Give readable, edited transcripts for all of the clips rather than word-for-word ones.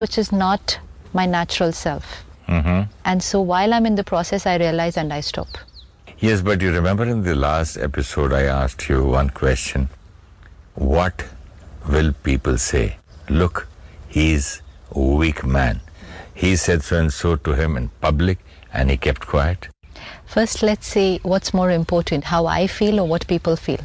which is not my natural self. Mm-hmm. And so while I'm in the process, I realize and I stop. Yes, but you remember in the last episode I asked you one question. What will people say? Look, he's a weak man. He said so and so to him in public and he kept quiet. First, let's see what's more important, how I feel or what people feel.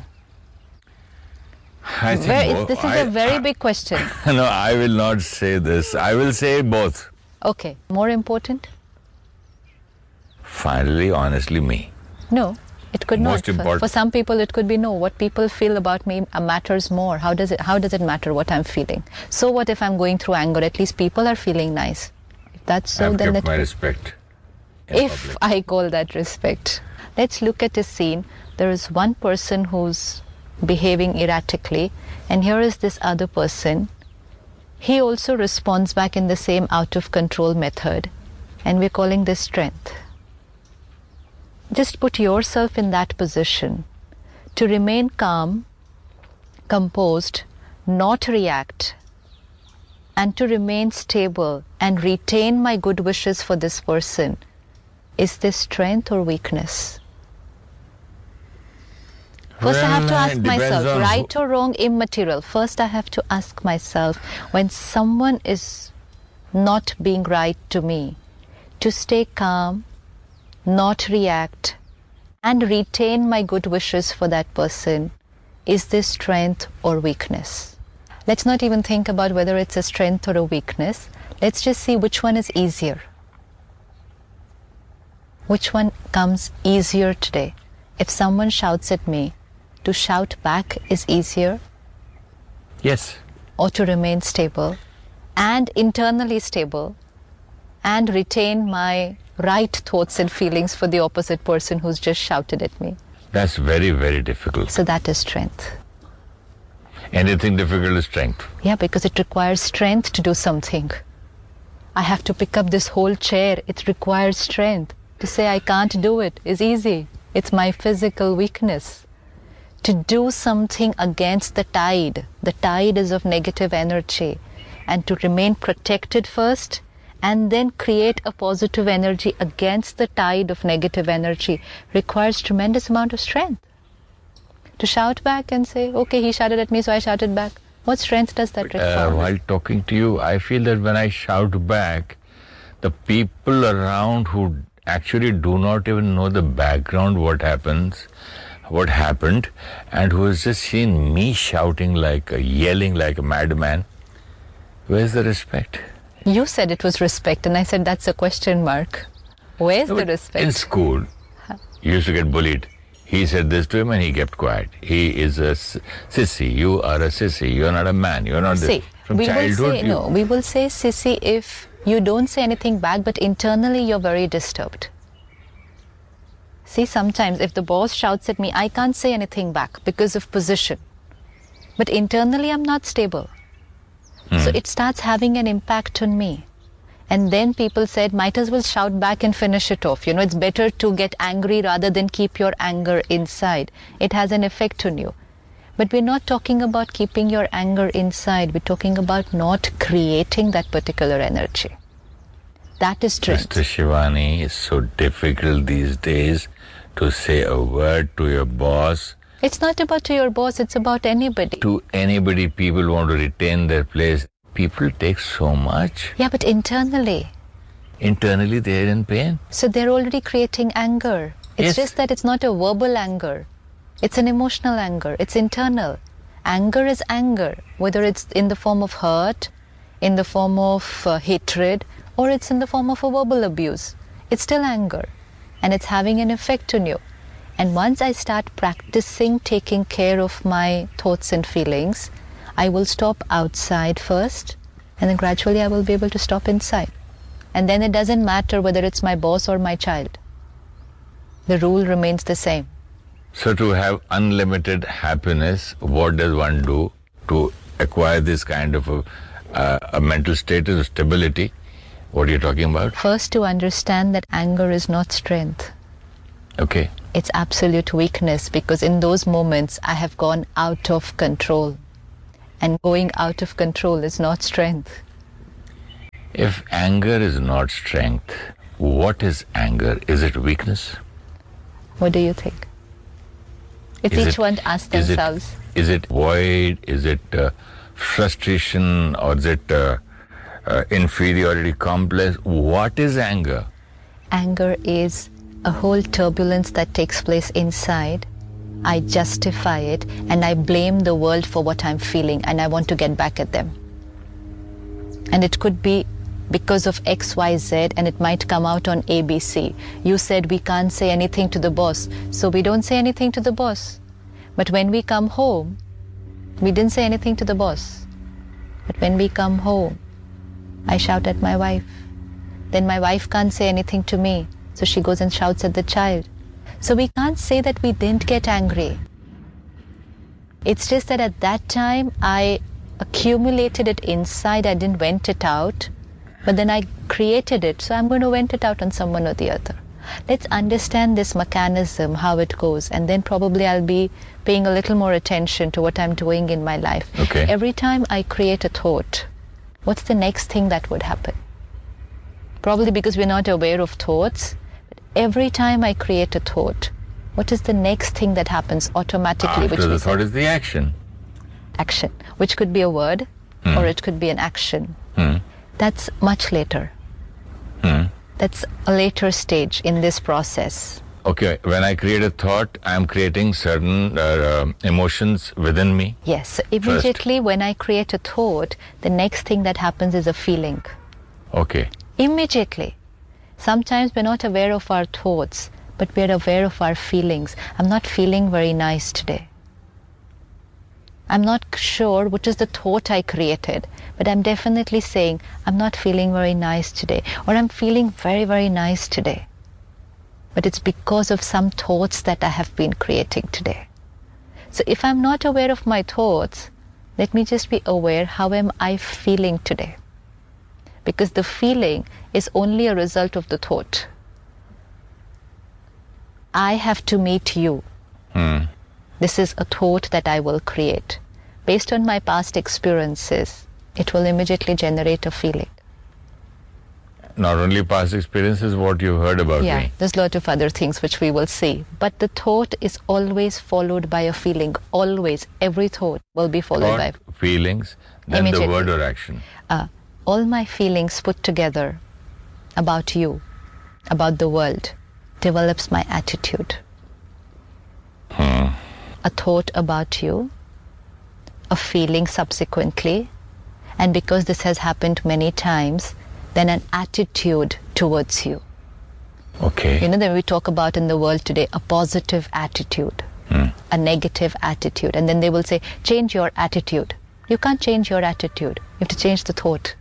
I think This is a very big question. No, I will not say this. I will say both. Okay, more important? Finally, honestly, me. No, it could Most not. important. For some people, it could be no. What people feel about me matters more. How does it matter what I'm feeling? So what if I'm going through anger? At least people are feeling nice. If that's so, I've then kept my respect. in if public. I call that respect. Let's look at a scene. There is one person who's behaving erratically, and here is this other person. He also responds back in the same out of control method, and we're calling this strength. Just put yourself in that position to remain calm, composed, not react, and to remain stable and retain my good wishes for this person. Is this strength or weakness? First, I have to ask myself, right or wrong, immaterial. First, I have to ask myself, when someone is not being right to me, to stay calm, not react, and retain my good wishes for that person. Is this strength or weakness? Let's not even think about whether it's a strength or a weakness. Let's just see which one is easier. Which one comes easier today? If someone shouts at me, to shout back is easier? Yes. Or to remain stable and internally stable and retain my right thoughts and feelings for the opposite person who's just shouted at me. That's very, very difficult. So that is strength. Anything difficult is strength. Yeah, because it requires strength to do something. I have to pick up this whole chair. It requires strength. To say I can't do it is easy. It's my physical weakness. To do something against the tide is of negative energy, and to remain protected first and then create a positive energy against the tide of negative energy requires tremendous amount of strength. To shout back and say, okay, he shouted at me, so I shouted back. What strength does that require? While talking to you, I feel that when I shout back, the people around who actually do not even know the background, what happened, and who has just seen me shouting yelling like a madman, where's the respect? You said it was respect, and I said that's a question mark. Where's the respect? In school, you used to get bullied. He said this to him and he kept quiet. He is a sissy. You are a sissy. You're not a man. You're not this. From childhood, we will say sissy if you don't say anything back, but internally you're very disturbed. See, sometimes if the boss shouts at me, I can't say anything back because of position. But internally I'm not stable. So it starts having an impact on me. And then people said, might as well shout back and finish it off. It's better to get angry rather than keep your anger inside. It has an effect on you. But we're not talking about keeping your anger inside. We're talking about not creating that particular energy. That is strength. Mr. Shivani, it's so difficult these days to say a word to your boss. It's not about to your boss, it's about anybody. To anybody, people want to retain their place. People take so much. Yeah, but internally. Internally, they're in pain. So they're already creating anger. It's just that it's not a verbal anger. It's an emotional anger. It's internal. Anger is anger, whether it's in the form of hurt, in the form of hatred, or it's in the form of a verbal abuse. It's still anger, and it's having an effect on you. And once I start practicing taking care of my thoughts and feelings, I will stop outside first, and then gradually I will be able to stop inside. And then it doesn't matter whether it's my boss or my child. The rule remains the same. So to have unlimited happiness, what does one do to acquire this kind of a mental status of stability? What are you talking about? First, to understand that anger is not strength. Okay. It's absolute weakness, because in those moments I have gone out of control. And going out of control is not strength. If anger is not strength, what is anger? Is it weakness? What do you think? If each one asks themselves. Is it void? Is it frustration? Or is it inferiority complex? What is anger? Anger is a whole turbulence that takes place inside. I justify it and I blame the world for what I'm feeling and I want to get back at them. And it could be because of X, Y, Z, and it might come out on ABC. You said we can't say anything to the boss, so we don't say anything to the boss. But when we come home, we didn't say anything to the boss. But when we come home, I shout at my wife. Then my wife can't say anything to me, so she goes and shouts at the child. So we can't say that we didn't get angry. It's just that at that time, I accumulated it inside, I didn't vent it out, but then I created it, so I'm going to vent it out on someone or the other. Let's understand this mechanism, how it goes, and then probably I'll be paying a little more attention to what I'm doing in my life. Okay. Every time I create a thought, what's the next thing that would happen? Probably because we're not aware of thoughts, but every time I create a thought, what is the next thing that happens automatically? After the thought is the action. Action, which could be a word or it could be an action. That's much later. That's a later stage in this process. Okay, when I create a thought, I'm creating certain emotions within me. Yes, immediately when I create a thought, the next thing that happens is a feeling. Okay. Immediately. Sometimes we're not aware of our thoughts, but we're aware of our feelings. I'm not feeling very nice today. I'm not sure which is the thought I created, but I'm definitely saying, I'm not feeling very nice today, or I'm feeling very, very nice today. But it's because of some thoughts that I have been creating today. So if I'm not aware of my thoughts, let me just be aware, how am I feeling today? Because the feeling is only a result of the thought. I have to meet you. This is a thought that I will create. Based on my past experiences, it will immediately generate a feeling. Not only past experiences, what you've heard about me. There's a lot of other things which we will see. But the thought is always followed by a feeling. Always. Every thought will be followed by feelings, then the word or action. All my feelings put together about you, about the world, develops my attitude. A thought about you, a feeling subsequently, and because this has happened many times, then an attitude towards you. Okay. You know, that we talk about in the world today, a positive attitude, a negative attitude, and then they will say, change your attitude. You can't change your attitude. You have to change the thought.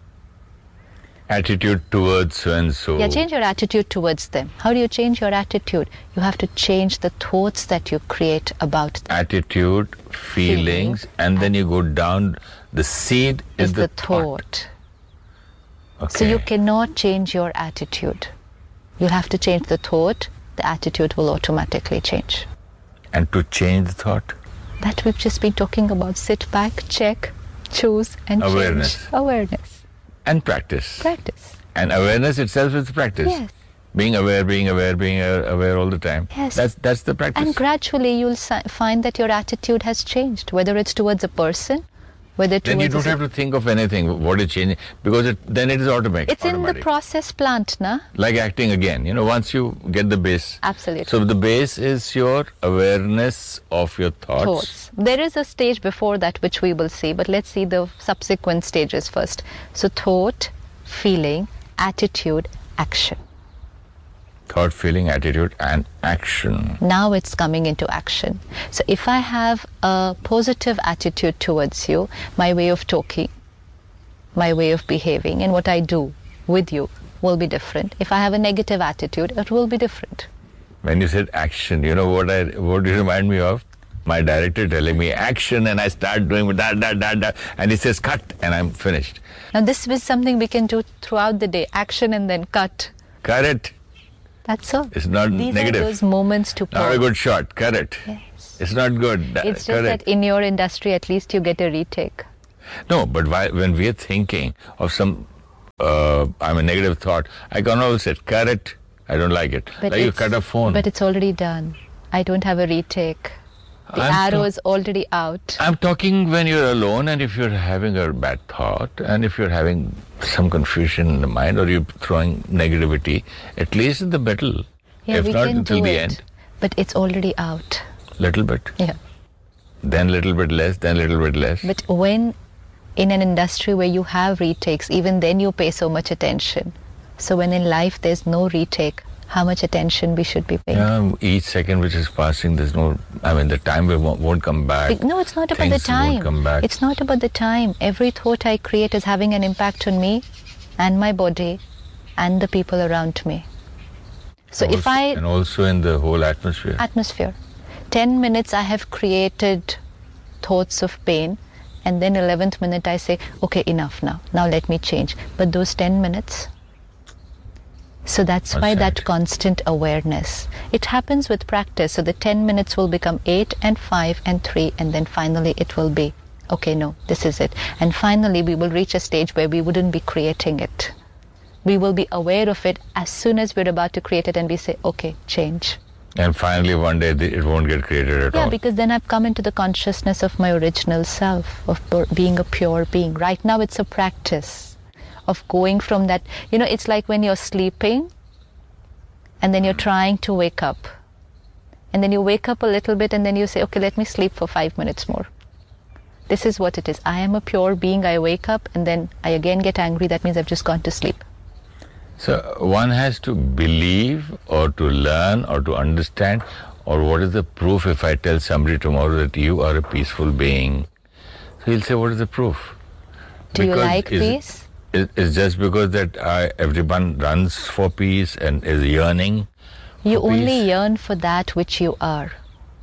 Attitude towards so and so. Yeah, change your attitude towards them. How do you change your attitude? You have to change the thoughts that you create about them. Attitude, feelings, and then you go down. The seed is the thought. Okay. So you cannot change your attitude. You have to change the thought. The attitude will automatically change. And to change the thought? That we've just been talking about. Sit back, check, choose, and awareness. Change. Awareness. And practice. Practice. And awareness itself is practice. Yes. Being aware all the time. Yes. That's the practice. And gradually you'll find that your attitude has changed, whether it's towards a person, whether towards... Then you don't have to think of anything, what is changing, because then it is automatic. It's in the process plant, na? Like acting again, once you get the base. Absolutely. So the base is your awareness of your thoughts. There is a stage before that which we will see, but let's see the subsequent stages first. So thought, feeling, attitude, action. Thought, feeling, attitude, and action. Now it's coming into action. So if I have a positive attitude towards you, my way of talking, my way of behaving, and what I do with you will be different. If I have a negative attitude, it will be different. When you said action, you know what you remind me of? My director telling me action, and I start doing that, and he says cut, and I'm finished. Now this is something we can do throughout the day. Action and then cut. Cut it. That's all. It's not These negative. Are those moments to pause. Not a good shot. Cut it. Yes. It's not good. It's just that in your industry, at least you get a retake. No, but when we are thinking of some negative thought, I can always say, cut it. I don't like it. But like you cut a phone. But it's already done. I don't have a retake. The arrow is already out. I'm talking when you're alone and if you're having a bad thought and if you're having some confusion in the mind or you're throwing negativity, at least in the middle. Yeah, if we not can until do the it, end. but it's already out. Little bit. Yeah. Then little bit less, then little bit less. But when in an industry where you have retakes, even then you pay so much attention. So when in life there's no retake, how much attention we should be paying? Yeah, each second which is passing, there's no, the time won't come back. No, it's not about the Things won't time. come back. It's not about the time. Every thought I create is having an impact on me and my body and the people around me. So also, if I... And also in the whole atmosphere. 10 minutes I have created thoughts of pain, and then 11th minute I say, okay, enough now. Now let me change. But those 10 minutes... So that's why that constant awareness. It happens with practice. So the 10 minutes will become 8 and 5 and 3, and then finally it will be, okay, no, this is it. And finally we will reach a stage where we wouldn't be creating it. We will be aware of it as soon as we're about to create it, and we say, okay, change. And finally one day it won't get created at all. Yeah, because then I've come into the consciousness of my original self, of being a pure being. Right now it's a practice of going from that, it's like when you're sleeping and then you're trying to wake up. And then you wake up a little bit and then you say, okay, let me sleep for 5 minutes more. This is what it is. I am a pure being. I wake up and then I again get angry. That means I've just gone to sleep. So one has to believe or to learn or to understand, or what is the proof if I tell somebody tomorrow that you are a peaceful being? So he'll say, what is the proof? Do you like peace? It's just because that everyone runs for peace and is yearning. You only yearn for that which you are.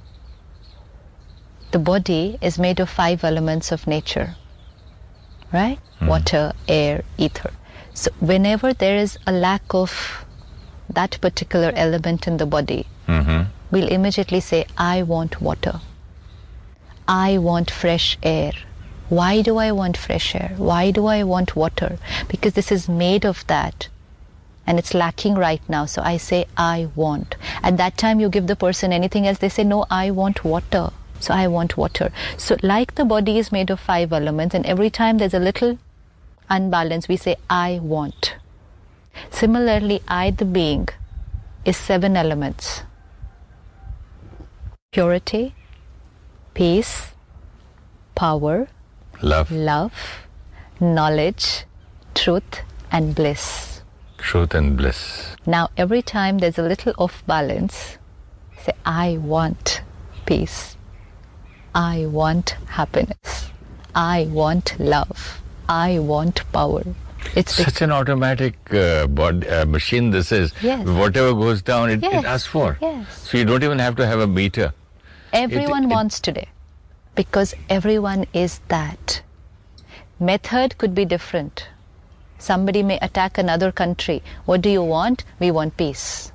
The body is made of 5 elements of nature, right? Water, air, ether. So whenever there is a lack of that particular element in the body, we'll immediately say, I want water. I want fresh air. Why do I want fresh air? Why do I want water? Because this is made of that. And it's lacking right now. So I say, I want. At that time, you give the person anything else. They say, no, I want water. So I want water. So like the body is made of 5 elements, and every time there's a little unbalance, we say, I want. Similarly, I, the being, is 7 elements. Purity, peace, power, love, knowledge, truth, and bliss. Truth and bliss. Now, every time there's a little off balance, say, I want peace. I want happiness. I want love. I want power. It's such an automatic machine this is. Yes. Whatever goes down, it asks for. Yes. So you don't even have to have a meter. Everyone wants today. Because everyone is that. Method could be different. Somebody may attack another country. What do you want? We want peace.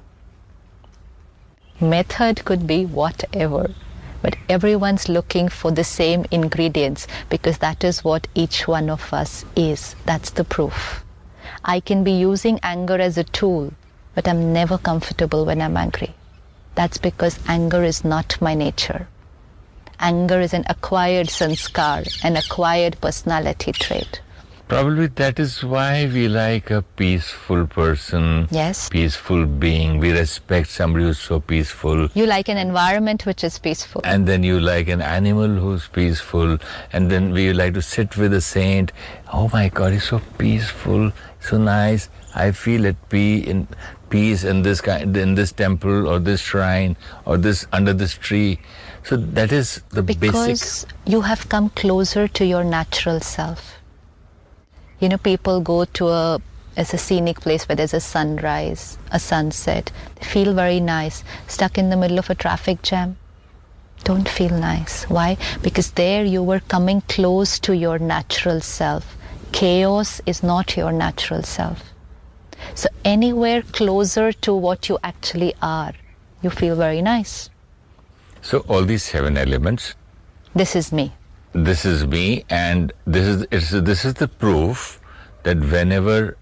Method could be whatever. But everyone's looking for the same ingredients, because that is what each one of us is. That's the proof. I can be using anger as a tool, but I'm never comfortable when I'm angry. That's because anger is not my nature. Anger is an acquired sanskar, an acquired personality trait. Probably that is why we like a peaceful person, yes, peaceful being. We respect somebody who's so peaceful. You like an environment which is peaceful. And then you like an animal who's peaceful. And then we like to sit with a saint. Oh my God, he's so peaceful, so nice. I feel at peace in this temple or this shrine or this under this tree. So that is the basic. Because you have come closer to your natural self. You know, people go to a scenic place where there's a sunrise, a sunset. They feel very nice. Stuck in the middle of a traffic jam, don't feel nice. Why? Because there you were coming close to your natural self. Chaos is not your natural self. So anywhere closer to what you actually are, you feel very nice. So all these 7 elements. This is me. This is me, and this is the proof that whenever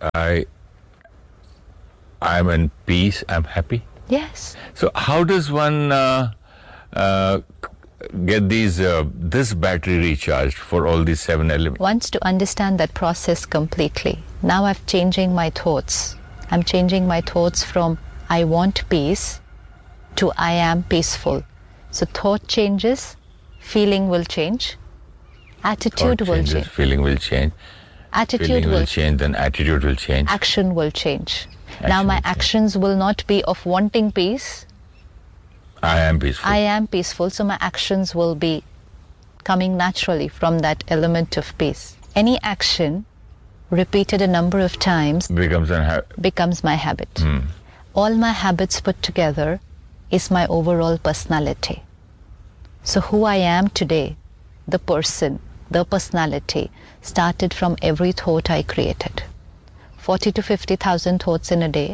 I'm in peace, I'm happy? Yes. So how does one get this battery recharged for all these 7 elements? Once to understand that process completely. Now I'm changing my thoughts. I'm changing my thoughts from I want peace to I am peaceful. So thought changes, feeling will change, attitude Thought will changes, change. feeling will change. Attitude Feeling will will change, then attitude will change. Action will change. Now Action my will change. actions will not be of wanting peace. I am peaceful. I am peaceful, so my actions will be coming naturally from that element of peace. Any action repeated a number of times becomes my habit. All my habits put together is my overall personality. So who I am today, the person, the personality, started from every thought I created. 40 to 50,000 thoughts in a day,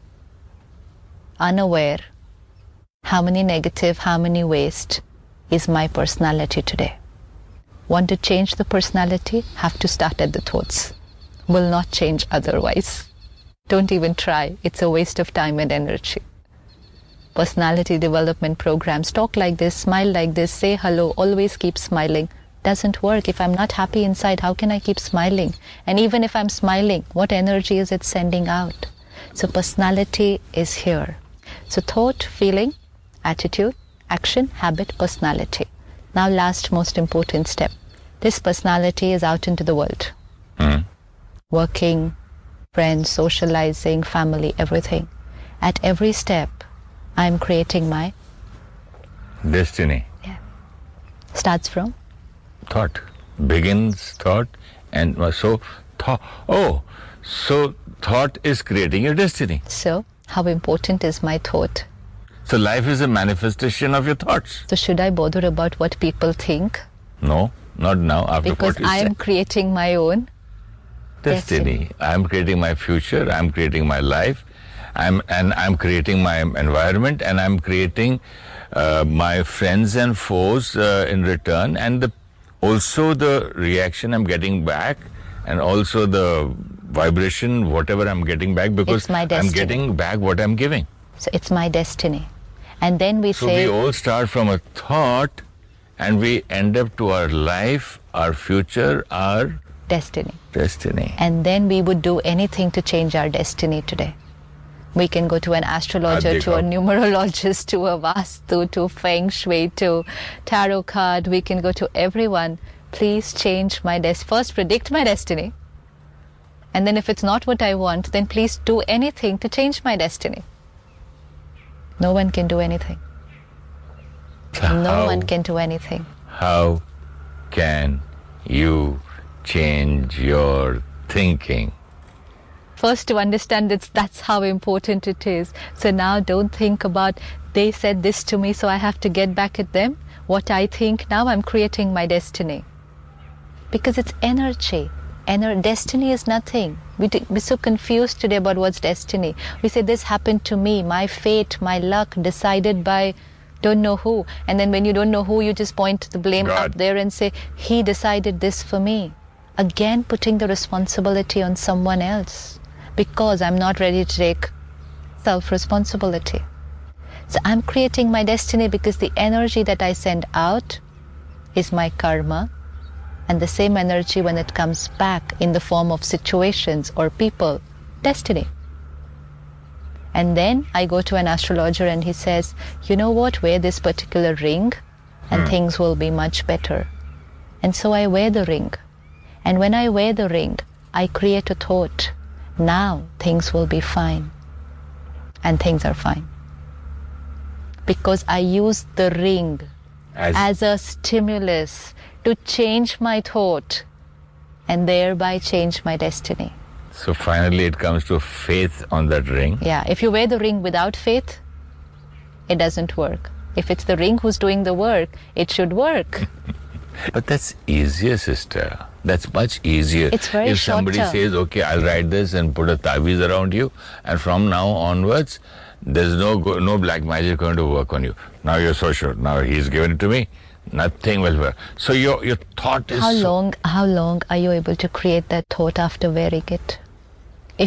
unaware how many negative, how many waste is my personality today. Want to change the personality? Have to start at the thoughts. Will not change otherwise. Don't even try. It's a waste of time and energy. Personality development programs, talk like this, smile like this, say hello, always keep smiling. Doesn't work. If I'm not happy inside, how can I keep smiling? And even if I'm smiling, what energy is it sending out? So personality is here. So thought, feeling, attitude, action, habit, personality. Now last most important step. This personality is out into the world. Working, friends, socializing, family, everything. At every step, I'm creating my destiny. Yeah. Starts from Thought. Begins thought, and so thought. Oh, so thought is creating your destiny. So how important is my thought? So life is a manifestation of your thoughts. So should I bother about what people think? No, not now. After Because 40 I am seconds. creating my own Destiny. I'm creating my future. I'm creating my life. I'm creating my environment, and I'm creating my friends and foes in return, and also the reaction I'm getting back, and also the vibration, whatever I'm getting back, because It's my I'm destiny. getting back what I'm giving. So it's my destiny. And then we So say, we all start from a thought, and we end up to our life, our future, our destiny. destiny. And then we would do anything to change our destiny today. We can go to an astrologer, to a numerologist, to a Vastu, to Feng Shui, to tarot card. We can go to everyone. Please change my destiny. First, predict my destiny. And then if it's not what I want, then please do anything to change my destiny. No one can do anything. No one can do anything. How can you change your thinking? First, to understand that's how important it is. So now don't think about, they said this to me, so I have to get back at them. What I think now, I'm creating my destiny. Because it's energy. Destiny is nothing. We're so confused today about what's destiny. We say this happened to me, my fate, my luck, decided by don't know who. And then when you don't know who, you just point the blame God. up there and say, he decided this for me. Again, putting the responsibility on someone else. Because I'm not ready to take self-responsibility. So I'm creating my destiny because the energy that I send out is my karma. And the same energy, when it comes back in the form of situations or people, destiny. And then I go to an astrologer and he says, you know what, wear this particular ring and things will be much better. And so I wear the ring. And when I wear the ring, I create a thought. Now things will be fine. And things are fine. Because I use the ring as a stimulus to change my thought and thereby change my destiny. So finally it comes to faith on that ring. Yeah, if you wear the ring without faith, it doesn't work. If it's the ring who's doing the work, it should work. But that's easier, sister. That's much easier. It's very If somebody short-term. says, okay, I'll write this and put a taviz around you, and from now onwards, there's no black magic going to work on you. Now you're so sure. Now he's given it to me. Nothing will work. So your thought is How long are you able to create that thought after wearing it?